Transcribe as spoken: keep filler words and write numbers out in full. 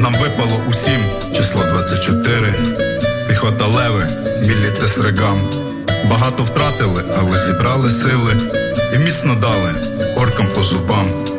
Нам випало усім число двадцять чотири. Піхота леви, білі тесригам. Багато втратили, але зібрали сили і міцно дали оркам по зубам.